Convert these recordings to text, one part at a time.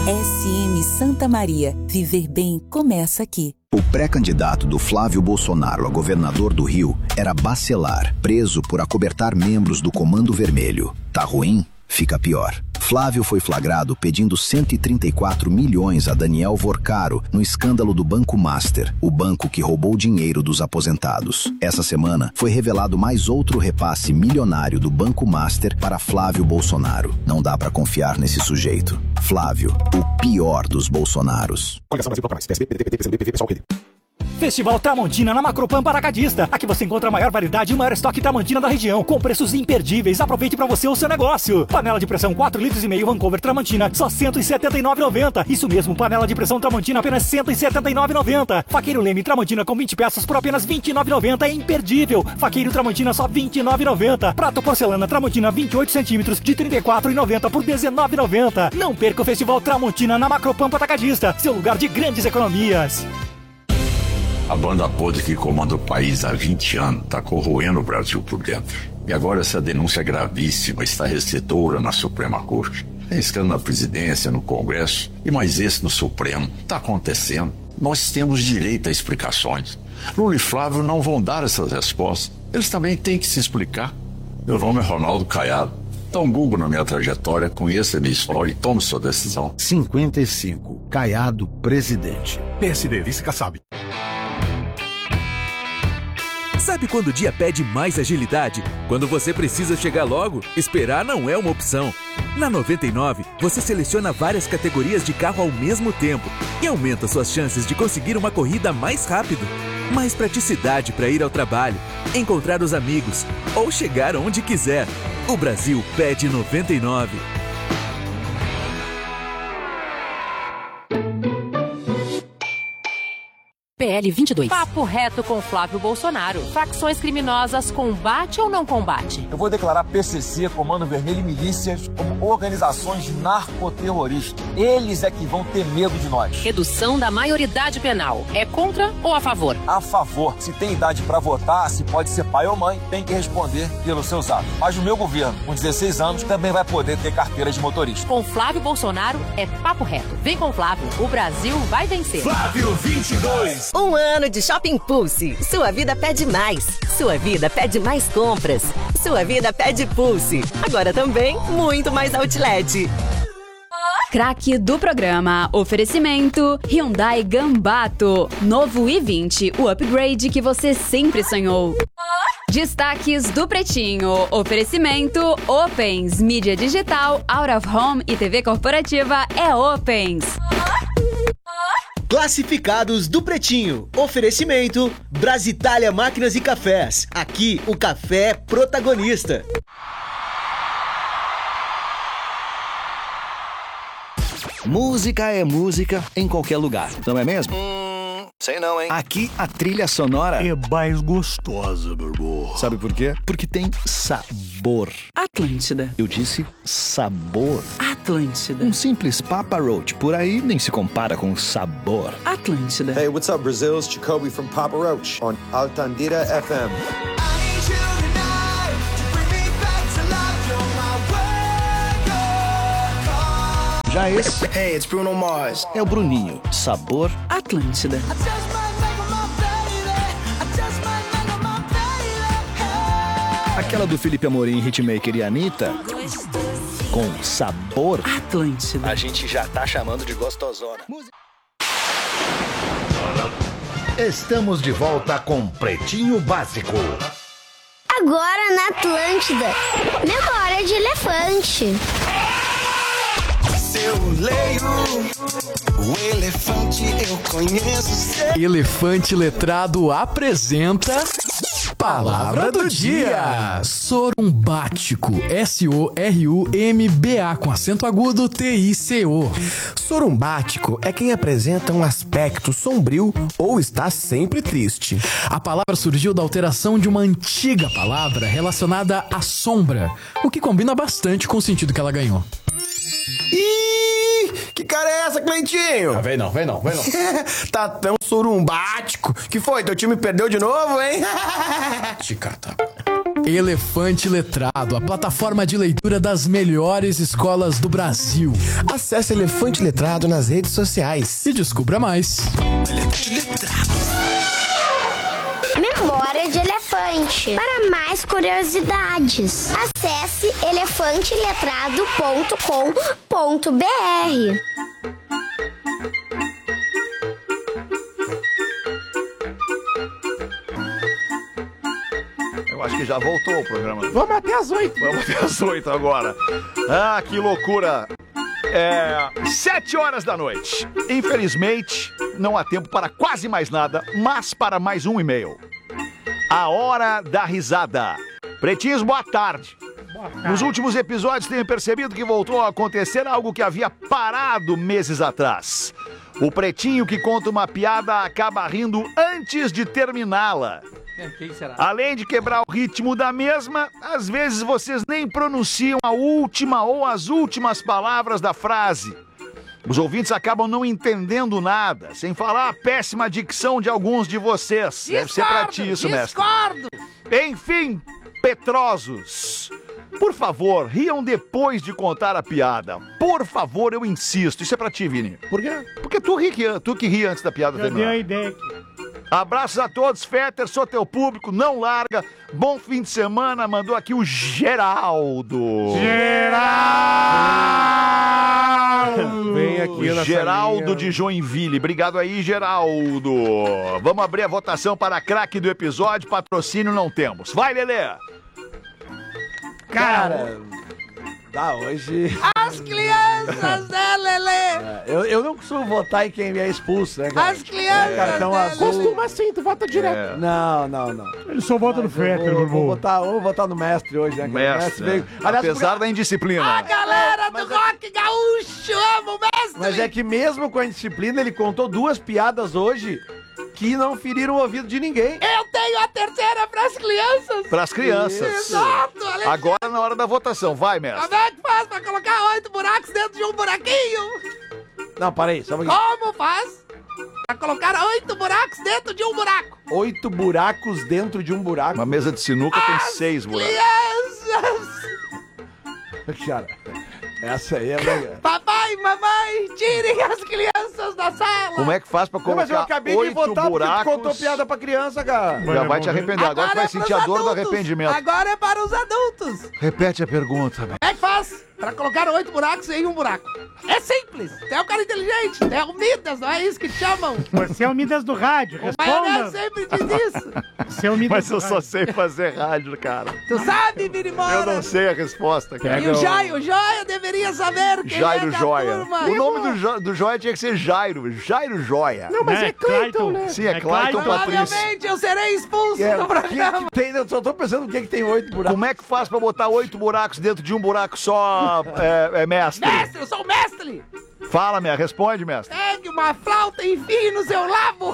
SM Santa Maria. Viver bem começa aqui. O pré-candidato do Flávio Bolsonaro a governador do Rio era Bacelar, preso por acobertar membros do Comando Vermelho. Tá ruim? Fica pior. Flávio foi flagrado pedindo 134 milhões a Daniel Vorcaro no escândalo do Banco Master, o banco que roubou dinheiro dos aposentados. Essa semana foi revelado mais outro repasse milionário do Banco Master para Flávio Bolsonaro. Não dá pra confiar nesse sujeito. Flávio, o pior dos Bolsonaros. Festival Tramontina na Macropampa Atacadista. Aqui você encontra a maior variedade e o maior estoque Tramontina da região, com preços imperdíveis. Aproveite para você o seu negócio. Panela de pressão 4,5 litros Vancouver Tramontina, só R$ 179,90. Isso mesmo, panela de pressão Tramontina, apenas R$ 179,90. Faqueiro Leme Tramontina com 20 peças por apenas R$ 29,90. É imperdível. Faqueiro Tramontina, só R$ 29,90. Prato porcelana Tramontina 28 centímetros de R$ 34,90 por R$ 19,90. Não perca o Festival Tramontina na Macropampa Atacadista, seu lugar de grandes economias. A banda podre que comanda o país há 20 anos está corroendo o Brasil por dentro. E agora essa denúncia gravíssima está recebedora na Suprema Corte. Tem escândalo na presidência, no Congresso e mais esse no Supremo. Está acontecendo. Nós temos direito a explicações. Lula e Flávio não vão dar essas respostas. Eles também têm que se explicar. Meu nome é Ronaldo Caiado. Dá um Google na minha trajetória, conheça a minha história e tome sua decisão. 55. Caiado, presidente. PSD, vice Kassab. Sabe quando o dia pede mais agilidade? Quando você precisa chegar logo, esperar não é uma opção. Na 99, você seleciona várias categorias de carro ao mesmo tempo e aumenta suas chances de conseguir uma corrida mais rápido. Mais praticidade para ir ao trabalho, encontrar os amigos ou chegar onde quiser. O Brasil pede 99. PL 22. Papo reto com Flávio Bolsonaro. Facções criminosas, combate ou não combate? Eu vou declarar PCC, Comando Vermelho e milícias como organizações narcoterroristas. Eles é que vão ter medo de nós. Redução da maioridade penal. É contra ou a favor? A favor. Se tem idade para votar, se pode ser pai ou mãe, tem que responder pelos seus atos. Mas no meu governo, com 16 anos, também vai poder ter carteira de motorista. Com Flávio Bolsonaro é papo reto. Vem com Flávio, o Brasil vai vencer. Flávio 22. Um ano de Shopping Pulse. Sua vida pede mais. Sua vida pede mais compras. Sua vida pede Pulse. Agora também, muito mais outlet. Craque do programa. Oferecimento Hyundai Gambato. Novo i20, o upgrade que você sempre sonhou. Destaques do Pretinho. Oferecimento Opens. Mídia digital, out of home e TV corporativa é Opens. Classificados do Pretinho. Oferecimento Brasitália Máquinas e Cafés. Aqui o café é protagonista. Música é música em qualquer lugar, não é mesmo? Sei não, hein? Aqui a trilha sonora é mais gostosa, meu irmão. Sabe por quê? Porque tem sabor. Atlântida. Eu disse sabor. Atlântida. Um simples Papa Roach por aí nem se compara com sabor. Atlântida. Hey, what's up, Brazil? It's Jacoby from Papa Roach on Altandira FM. Já esse Hey, it's Bruno Mars. É o Bruninho. Sabor Atlântida. Aquela do Felipe Amorim, Hitmaker e Anitta. Com sabor Atlântida. A gente já tá chamando de gostosona. Estamos de volta com Pretinho Básico. Agora na Atlântida, memória de elefante. Eu leio o elefante, eu conheço. Elefante Letrado apresenta Palavra do Dia. Sorumbático, S-O-R-U-M-B-A, com acento agudo, T-I-C-O. Sorumbático é quem apresenta um aspecto sombrio ou está sempre triste. A palavra surgiu da alteração de uma antiga palavra relacionada à sombra, o que combina bastante com o sentido que ela ganhou. Ih, que cara é essa, Cleitinho? Vem não. Tá tão sorumbático. Que foi? Teu time perdeu de novo, hein? Ticata. Elefante Letrado, a plataforma de leitura das melhores escolas do Brasil. Acesse Elefante Letrado nas redes sociais e descubra mais. Elefante Letrado. Memória de elefante. Para mais curiosidades, acesse elefanteletrado.com.br. Eu acho que já voltou o programa. Vamos até às 8. Vamos até às 8 agora. Ah, que loucura. 7 horas da noite. Infelizmente, não há tempo para quase mais nada, mas para mais um e-mail. A hora da risada. Pretinhos, boa tarde. Nos últimos episódios tenho percebido que voltou a acontecer algo que havia parado meses atrás. O pretinho que conta uma piada acaba rindo antes de terminá-la. Quem será? Além de quebrar o ritmo da mesma, às vezes vocês nem pronunciam a última ou as últimas palavras da frase. Os ouvintes acabam não entendendo nada, sem falar a péssima dicção de alguns de vocês. Deve ser pra ti isso, mestre. Discordo! Enfim, Petrosos, por favor, riam depois de contar a piada. Por favor, eu insisto. Isso é pra ti, Vini. Por quê? Porque tu que ri antes da piada terminar. Eu dei a ideia aqui. Abraços a todos, Fetter, sou teu público, não larga. Bom fim de semana, mandou aqui o Geraldo. Vem aqui na Geraldo de Joinville. Obrigado aí, Geraldo. Vamos abrir a votação para a craque do episódio. Patrocínio não temos. Vai, Lelê. Cara, tá, hoje... As crianças, né, Lelê? Eu não costumo votar em quem é expulso, né, cara? As crianças, cartão azul. Costuma sim, tu vota direto. Não. Ele só vota no Fetter, meu irmão. Vou votar no mestre hoje, né? Mestre, veio... Aliás, apesar da indisciplina. A galera do rock gaúcho ama o mestre. Mas é que mesmo com a indisciplina, ele contou 2 piadas hoje que não feriram o ouvido de ninguém. Eu tenho a terceira pras crianças. Pras crianças. Exato, Alexandre. Agora na hora da votação. Vai, mestre. Como é que faz pra colocar 8 buracos dentro de um buraquinho? Não, parei, só um pouquinho. Como faz pra colocar 8 buracos dentro de um buraco? 8 buracos dentro de um buraco? Uma mesa de sinuca tem 6 buracos. Crianças! Cara, essa aí é legal. Papai e mamãe, tirem as crianças da sala. Como é que faz pra colocar 8 buracos? Mas eu acabei de votar porque tu contou piada pra criança, cara. Já vai te arrepender. Agora tu vai sentir a dor do arrependimento. Agora é para os adultos. Repete a pergunta. Como é que faz pra colocar 8 buracos em um buraco? É simples. Tu é um cara inteligente. Tu é o Midas, não é isso que te chamam? Você é o Midas do rádio. O Maionese sempre diz isso. Você é o Midas Mas eu só sei fazer rádio, cara. Tu sabe, Vini Moura? Eu não sei a resposta, cara. E o Joia deveria saber quem Jairo é da Joia. turma. O nome do Joia tinha que ser Jairo. Jairo Joia. Não, mas é Clayton, né? Sim, é Clayton Patrício. Provavelmente eu serei expulso do programa. Eu só tô pensando o que tem 8 buracos. Como é que faz pra botar 8 buracos dentro de um buraco só, mestre? Mestre, eu sou o mestre. Fala, responde, mestre. Pegue uma flauta e enfie no seu labo.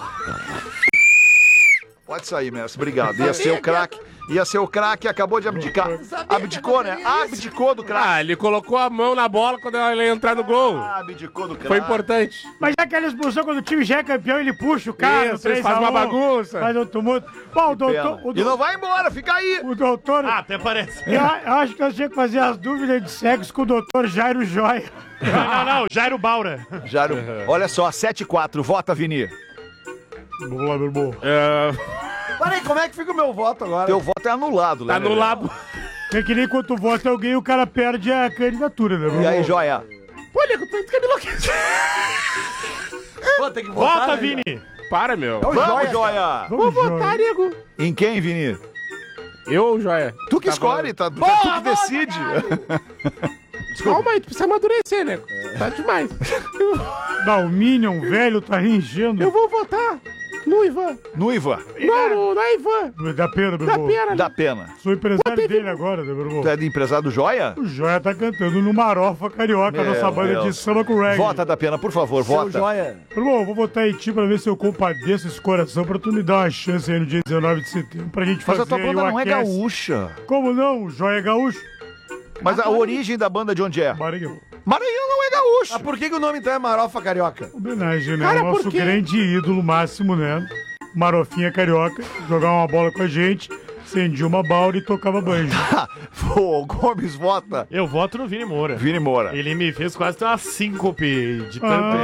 Pode sair, mestre. Obrigado. Ia ser o craque. Ia ser o craque e acabou de abdicar. Abdicou, né? Abdicou do craque. Ele colocou a mão na bola quando ele ia entrar no gol. Abdicou do craque. Foi importante. Mas já que ele expulsou quando o time já é campeão, ele puxa o cara. Isso, ele faz uma bagunça. Faz um tumulto. Bom, o doutor... E não vai embora, fica aí. O doutor... até parece. Eu acho que eu tinha que fazer as dúvidas de sexo com o doutor Jairo Joia. Não, Jairo Baura. Jairo, olha só, 7-4, vota, Vini. Vamos lá, meu irmão. Peraí, como é que fica o meu voto agora? Teu voto é anulado, né? Tá no labo. É que nem quando tu vota alguém, o cara perde a candidatura, né, meu irmão? E aí, Joia? Pô, nego, tu fica me enlouquecendo. Pô, tem que votar. Vota, Vini. Para, meu. Vamos, Joia. Vou votar, nego. Em quem, Vini? Eu ou Joia? Tu que escolhe, tu que decide. Calma aí, tu precisa amadurecer, nego. Tá demais. Não, o Minion, velho, tá ringendo. Eu vou votar no Ivan. No Ivan? Não é Ivan. Dá pena, meu irmão. Dá pena. Sou empresário dele agora, né, meu irmão? Tu é de empresário do Joia? O Joia tá cantando no Marofa Carioca, nossa banda de samba com reggae. Vota, Dá pena, por favor, vota. Joia. Meu irmão, eu vou votar em ti pra ver se eu compadeço esse coração pra tu me dar uma chance aí no dia 19 de setembro pra gente fazer. Mas a tua banda não é gaúcha. Como não? O Joia é gaúcho. Mas a origem da banda de onde é? Maranhão. Maranhão não é gaúcho. Ah, por que o nome então é Marofa Carioca? Homenagem, né? O nosso grande ídolo máximo, né? Marofinha Carioca, jogar uma bola com a gente. Acendia uma balde e tocava banjo. O Gomes vota. Eu voto no Vini Moura. Vini Moura. Ele me fez quase ter uma síncope de tanto.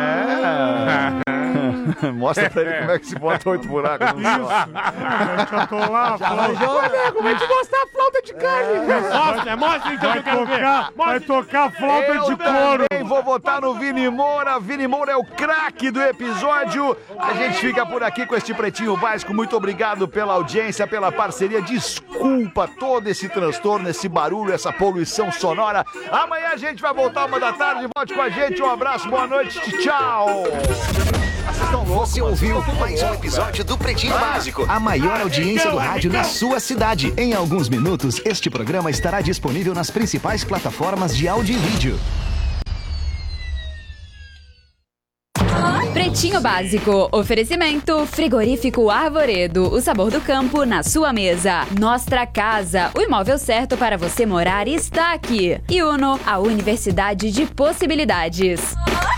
Mostra pra ele como é que se bota 8 buracos. Deixa eu tolar a flauta. Olha, como é que mostrar a flauta de carne? Mostra então que eu quero ver. Vai tocar a flauta Eu de couro. também vou votar no Vini Moura. Vini Moura é o craque do episódio. A gente fica por aqui com este Pretinho Básico. Muito obrigado pela audiência, pela parceria. Desculpa todo esse transtorno, esse barulho, essa poluição sonora. Amanhã a gente vai voltar 1 da tarde. Volte com a gente. Um abraço, boa noite. Tchau. Você ouviu mais um episódio do Pretinho Básico, a maior audiência do rádio na sua cidade. Em alguns minutos, este programa estará disponível nas principais plataformas de áudio e vídeo. Pretinho Básico. Oferecimento Frigorífico Arvoredo. O sabor do campo na sua mesa. Nostra Casa. O imóvel certo para você morar está aqui. E Uno, a Universidade de Possibilidades.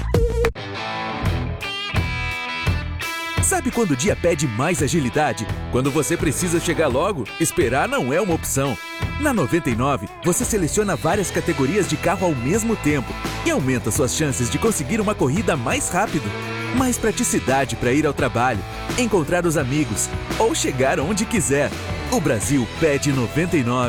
Sabe quando o dia pede mais agilidade? Quando você precisa chegar logo, esperar não é uma opção. Na 99, você seleciona várias categorias de carro ao mesmo tempo e aumenta suas chances de conseguir uma corrida mais rápido. Mais praticidade para ir ao trabalho, encontrar os amigos ou chegar onde quiser. O Brasil pede 99.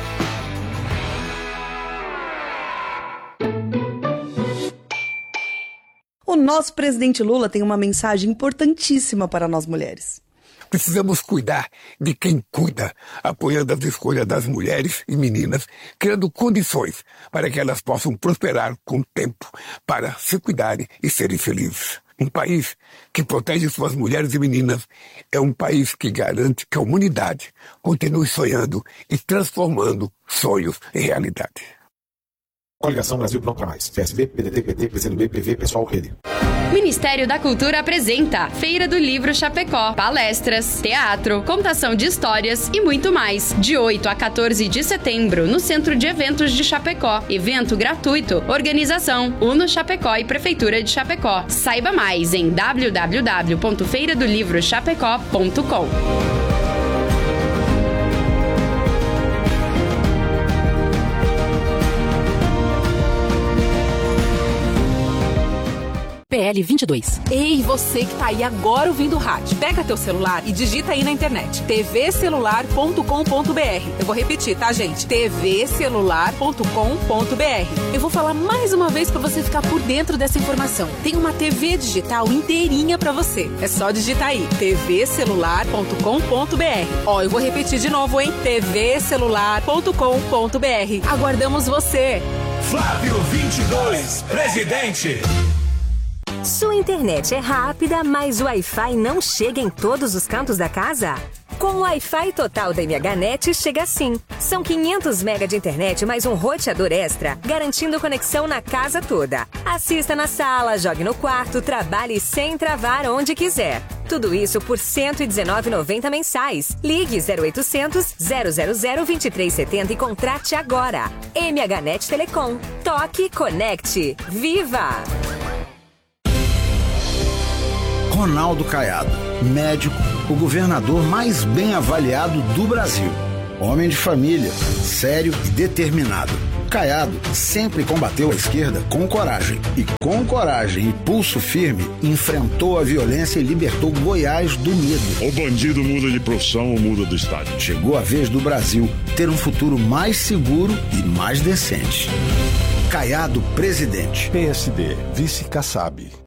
O nosso presidente Lula tem uma mensagem importantíssima para nós mulheres. Precisamos cuidar de quem cuida, apoiando as escolhas das mulheres e meninas, criando condições para que elas possam prosperar com tempo, para se cuidarem e serem felizes. Um país que protege suas mulheres e meninas é um país que garante que a humanidade continue sonhando e transformando sonhos em realidade. Coligação Brasil Pronto pra Mais. PSB, PDT, PT, PCdoB, PV, Pessoal, Rede. Ministério da Cultura apresenta Feira do Livro Chapecó. Palestras, teatro, contação de histórias e muito mais. De 8 a 14 de setembro, no Centro de Eventos de Chapecó. Evento gratuito. Organização Uno Chapecó e Prefeitura de Chapecó. Saiba mais em www.feiradolivrochapecó.com. PL 22. Ei, você que tá aí agora ouvindo o rádio. Pega teu celular e digita aí na internet. tvcelular.com.br. Eu vou repetir, tá, gente? tvcelular.com.br. Eu vou falar mais uma vez pra você ficar por dentro dessa informação. Tem uma TV digital inteirinha pra você. É só digitar aí. tvcelular.com.br. Ó, eu vou repetir de novo, hein? tvcelular.com.br. Aguardamos você. Flávio 22, presidente. Sua internet é rápida, mas o Wi-Fi não chega em todos os cantos da casa? Com o Wi-Fi total da MHNet chega assim. São 500 MB de internet mais um roteador extra, garantindo conexão na casa toda. Assista na sala, jogue no quarto, trabalhe sem travar onde quiser. Tudo isso por R$ 119,90 mensais. Ligue 0800 000 2370 e contrate agora. MHNet Telecom. Toque, conecte. Viva! Ronaldo Caiado, médico, o governador mais bem avaliado do Brasil. Homem de família, sério e determinado. Caiado sempre combateu a esquerda com coragem. E com coragem e pulso firme, enfrentou a violência e libertou Goiás do medo. O bandido muda de profissão ou muda do estado. Chegou a vez do Brasil ter um futuro mais seguro e mais decente. Caiado, presidente. PSD, vice Kassab.